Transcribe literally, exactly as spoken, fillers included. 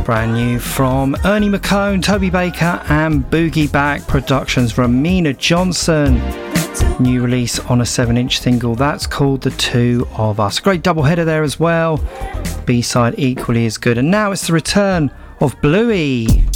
Brand new from Ernie McCone, Toby Baker and Boogie Back Productions, Romina Johnson. New release on a seven inch single that's called The Two of Us. Great double header there as well. B-side equally as good. And now it's the return of Bluey.